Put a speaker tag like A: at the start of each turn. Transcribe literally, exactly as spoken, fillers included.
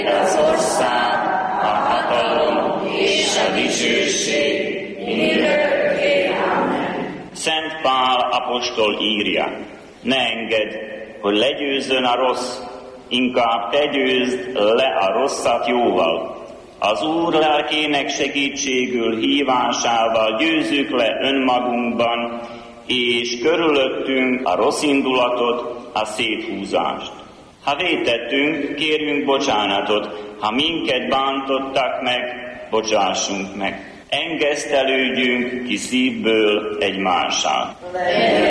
A: Az ország, a hatalom és a dicsőség mindörökké. Amen.
B: Szent Pál apostol írja: ne engedd, hogy legyőzzön a rossz, inkább te győzd le a rosszat jóval. Az Úr lelkének segítségül hívásával győzzük le önmagunkban, és körülöttünk a rossz indulatot, a széthúzást. Ha vétettünk, kérjünk bocsánatot, ha minket bántottak meg, bocsássunk meg. Engesztelődjünk ki szívből egymással.